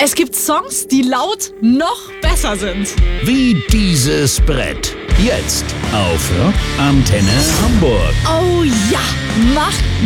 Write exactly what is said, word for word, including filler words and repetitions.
Es gibt Songs, die laut noch besser sind. Wie dieses Brett. Jetzt auf Rockantenne Hamburg. Oh ja, macht